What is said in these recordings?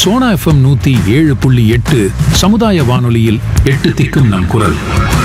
Sona FM 107.8 சமுதாய வானொலியில் 8 திக்கும் நம் குரல்.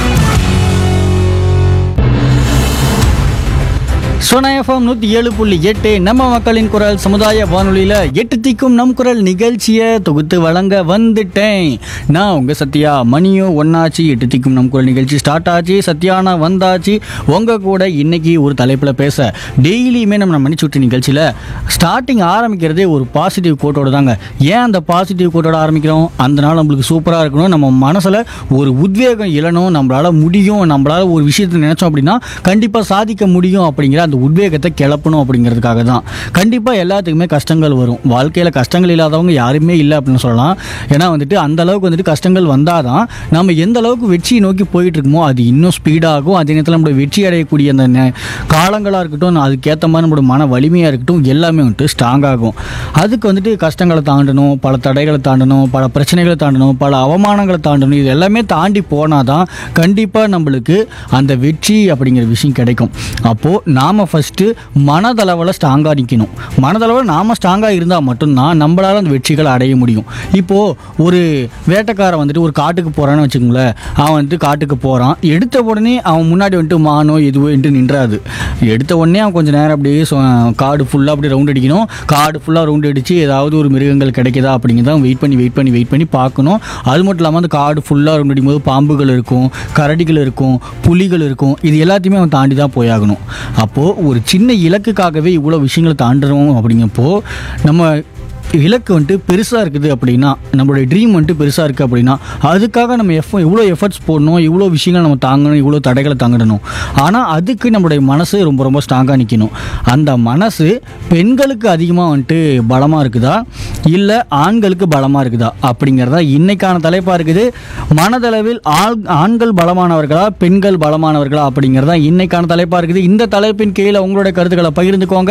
சோனா எஃப்எம் 107.8 நம்ம மக்களின் குரல் சமுதாய வானொலியில் 8 திக்கும் நம் குரல் நிகழ்ச்சியை தொகுத்து வழங்க வந்துட்டேன். நான் உங்கள் சத்யா. மணியும் ஒன்னாச்சு, 8 திக்கும் நம் குரல் நிகழ்ச்சி ஸ்டார்ட் ஆச்சு. சத்யானா வந்தாச்சு உங்கள் கூட. இன்னைக்கு ஒரு தலைப்பில் பேச டெய்லியுமே நம்ம மணிச்சுட்டு நிகழ்ச்சியில் ஸ்டார்டிங் ஆரம்பிக்கிறதே ஒரு பாசிட்டிவ் கோட்டோடு தாங்க. ஏன் அந்த பாசிட்டிவ் கோட்டோடு ஆரம்பிக்கிறோம்? அந்த நாள் நம்மளுக்கு சூப்பராக இருக்கணும், நம்ம மனசில் ஒரு உத்வேகம் இழணும், நம்மளால் முடியும், நம்மளால் ஒரு விஷயத்தை நினச்சோம் அப்படின்னா கண்டிப்பாக சாதிக்க முடியும் அப்படிங்கிற அந்த உத்வேகத்தை கிளப்பணும் அப்படிங்கிறதுக்காக தான். கண்டிப்பாக எல்லாத்துக்குமே கஷ்டங்கள் வரும். வாழ்க்கையில் கஷ்டங்கள் இல்லாதவங்க யாருமே இல்லை அப்படின்னு சொல்லலாம். ஏன்னா அந்த அளவுக்கு கஷ்டங்கள் வந்தால் தான் நம்ம எந்த அளவுக்கு வெற்றியை நோக்கி போயிட்டு இருக்கோமோ அது இன்னும் ஸ்பீடாகும். அதே நேரத்தில் நம்மளோட வெற்றி அடையக்கூடிய அந்த காலங்களாக இருக்கட்டும், அதுக்கேற்ற மாதிரி நம்மளோட மன வலிமையாக இருக்கட்டும், எல்லாமே ஸ்ட்ராங் ஆகும். அதுக்கு கஷ்டங்களை தாண்டணும், பல தடைகளை தாண்டணும், பல பிரச்சனைகளை தாண்டணும், பல அவமானங்களை தாண்டணும். இது எல்லாமே தாண்டி போனால் தான் கண்டிப்பாக நம்மளுக்கு அந்த வெற்றி அப்படிங்கிற விஷயம் கிடைக்கும். அப்போது நாம் ஃபஸ்ட்டு மனதளவில் ஸ்ட்ராங்காக நிற்கணும். மனதளவில் நாம் ஸ்ட்ராங்காக இருந்தால் மட்டும்தான் நம்மளால் அந்த வெற்றிகளை அடைய முடியும். இப்போது ஒரு வேட்டைக்காரன் ஒரு காட்டுக்கு போகிறான்னு வச்சுக்கோங்களேன். அவன் காட்டுக்கு போகிறான். எடுத்த உடனே அவன் முன்னாடி மானோ எதுவோ நின்றாது. எடுத்த உடனே அவன் கொஞ்சம் நேரம் அப்படியே காடு ஃபுல்லாக அப்படி ரவுண்ட் அடிக்கணும். காடு ஃபுல்லாக ரவுண்ட் அடித்து ஏதாவது ஒரு மிருகங்கள் கிடைக்குதா அப்படிங்கிறத வெயிட் பண்ணி பார்க்கணும். அது மட்டும் இல்லாமல் அந்த காடு ஃபுல்லாக ரவுண்ட் அடிக்கும்போது பாம்புகள் இருக்கும், கரடிகள் இருக்கும், புலிகள் இருக்கும். இது எல்லாத்தையுமே அவன் தாண்டி தான் போயாகணும். அப்போது ஒரு சின்ன இலக்குக்காகவே இவ்வளோ விஷயங்களை தாண்டுறோம். அப்படிங்கப்போ நம்ம இலக்கு பெருசாக இருக்குது அப்படின்னா, நம்மளுடைய ட்ரீம் பெருசாக இருக்குது அப்படின்னா அதுக்காக நம்ம இவ்வளோ எஃபர்ட்ஸ் போடணும், இவ்வளோ விஷயங்கள் நம்ம தாங்கணும், இவ்வளோ தடைகளை தாங்கிடணும். ஆனால் அதுக்கு நம்மளுடைய மனசு ரொம்ப ரொம்ப ஸ்ட்ராங்காக நிற்கணும். அந்த மனசு பெண்களுக்கு அதிகமாக பலமாக இருக்குதா இல்லை ஆண்களுக்கு பலமாக இருக்குதா அப்படிங்கிறதா இன்னைக்கான தலைப்பாக இருக்குது. மனதளவில் ஆண்கள் பலமானவர்களா பெண்கள் பலமானவர்களா அப்படிங்கிறதா இன்னைக்கான தலைப்பாக இருக்குது. இந்த தலைப்பின் கீழே உங்களுடைய கருத்துக்களை பகிர்ந்துக்கோங்க.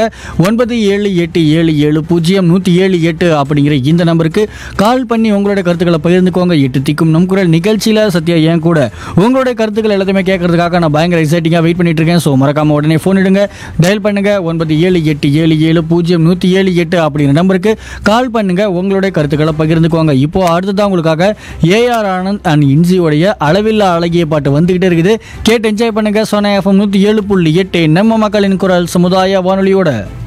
9787700178 அப்படிங்கிற இந்த நம்பருக்கு கால் பண்ணி உங்களுடைய கருத்துக்களை பகிர்ந்துக்கோங்க. 8 திக்கும் நம் குரல் நிகழ்ச்சியில் சத்யா ஏன் கூட உங்களுடைய கருத்துக்கள் எல்லாத்தையுமே கேட்கறதுக்காக நான் பயங்கர எக்ஸைட்டிங்காக வெயிட் பண்ணிட்டு இருக்கேன். ஸோ மறக்காம உடனே ஃபோன் எடுங்க, டயல் பண்ணுங்க. 9787700178 அப்படிங்கிற நம்பருக்கு கால் பண்ணுங்க, உங்களுடைய கருத்துக்களை பகிர்ந்துக்கோங்க. இப்போ அடுத்ததான் உங்களுக்காக ஏஆர் ஆனந்த் அண்ட் இன்சியோடைய அளவில்லா அழகிய பாட்டு வந்துகிட்டே இருக்குது. கேட்டு என்ஜாய் பண்ணுங்க. சோனா எஃப்எம் 107.8 நம்ம மக்களின் குரல் சமுதாய வானொலியோட.